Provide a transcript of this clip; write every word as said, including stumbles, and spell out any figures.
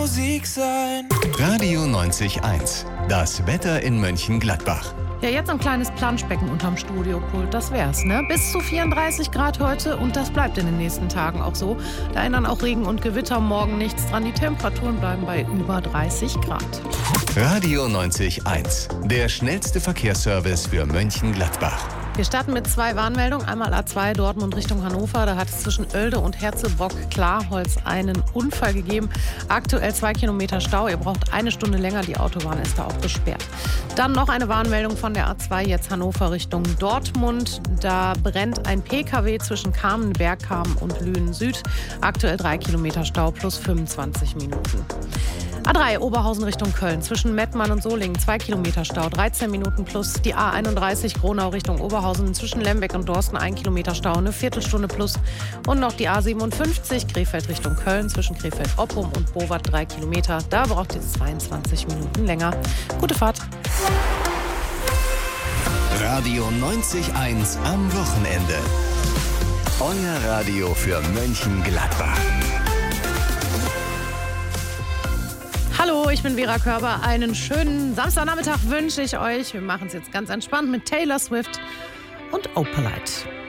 Musik sein. Radio neunzig eins. Das Wetter in Mönchengladbach. Ja, jetzt ein kleines Planschbecken unterm Studiopult, das wär's, ne? Bis zu vierunddreißig Grad heute und das bleibt in den nächsten Tagen auch so. Da ändern auch Regen und Gewitter morgen nichts dran. Die Temperaturen bleiben bei über dreißig Grad. Radio neunzig eins. Der schnellste Verkehrsservice für Mönchengladbach. Wir starten mit zwei Warnmeldungen. Einmal A zwei Dortmund Richtung Hannover. Da hat es zwischen Oelde und Herzebrock-Klarholz einen Unfall gegeben. Aktuell zwei Kilometer Stau. Ihr braucht eine Stunde länger. Die Autobahn ist da auch gesperrt. Dann noch eine Warnmeldung von der A zwei, jetzt Hannover Richtung Dortmund. Da brennt ein P K W zwischen Kamen, Bergkamen und Lünen Süd. Aktuell drei Kilometer Stau plus fünfundzwanzig Minuten. A drei Oberhausen Richtung Köln. Zwischen Mettmann und Solingen zwei Kilometer Stau, dreizehn Minuten plus. Die A einunddreißig Gronau Richtung Oberhausen. Zwischen Lembeck und Dorsten ein Kilometer Stau, eine Viertelstunde plus. Und noch die A siebenundfünfzig Krefeld Richtung Köln. Zwischen Krefeld-Oppum und Bowat drei Kilometer. Da braucht ihr zweiundzwanzig Minuten länger. Gute Fahrt. Radio neunzig eins am Wochenende. Euer Radio für Mönchengladbach. Hallo, ich bin Vera Körber. Einen schönen Samstagnachmittag wünsche ich euch. Wir machen es jetzt ganz entspannt mit Taylor Swift und Opalite.